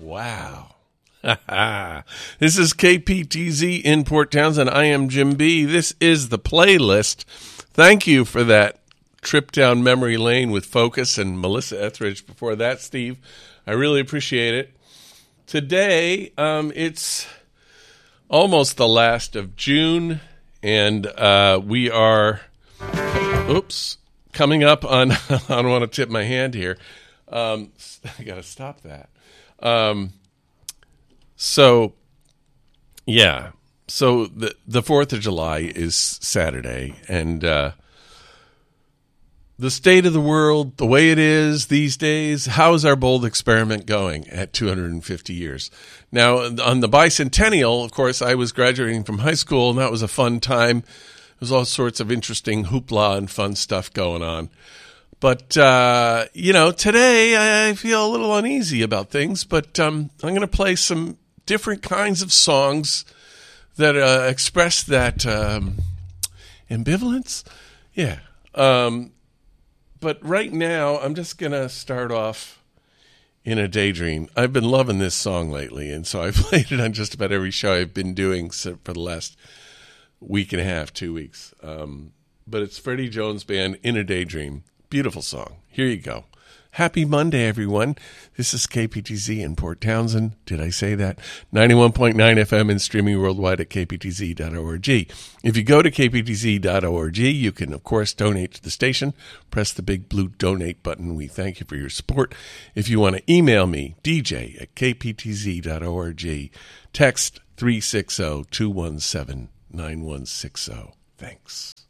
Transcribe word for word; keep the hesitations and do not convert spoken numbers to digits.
Wow. This is K P T Z in Port Townsend. I am Jim B. This is the playlist. Thank you for that trip down memory lane with Focus and Melissa Etheridge. Before that, Steve, I really appreciate it. Today, um, it's almost the last of June, and uh, we are, oops, coming up on, I don't want to tip my hand here. Um, I got to stop that. Um, so, yeah, so the the fourth of July is Saturday, and uh, the state of the world, the way it is these days, how is our bold experiment going at two hundred fifty years? Now, on the bicentennial, of course, I was graduating from high school, and that was a fun time. There's all sorts of interesting hoopla and fun stuff going on. But, uh, you know, today I feel a little uneasy about things, but um, I'm going to play some different kinds of songs that uh, express that um, ambivalence. Yeah. Um, but right now, I'm just going to start off in a daydream. I've been loving this song lately, and so I played it on just about every show I've been doing for the last week and a half, two weeks. Um, but it's Freddie Jones Band, In a Daydream. Beautiful song. Here you go. Happy Monday, everyone. This is K P T Z in Port Townsend. Did I say that? ninety-one point nine F M and streaming worldwide at k p t z dot org. If you go to k p t z dot org, you can, of course, donate to the station. Press the big blue donate button. We thank you for your support. If you want to email me, d j at k p t z dot org. Text three six zero, two one seven, nine one six zero. Thanks.